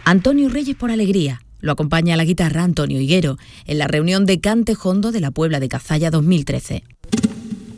Antonio Reyes por alegría. Lo acompaña a la guitarra Antonio Higuero en la reunión de Cante Jondo de la Puebla de Cazalla 2013.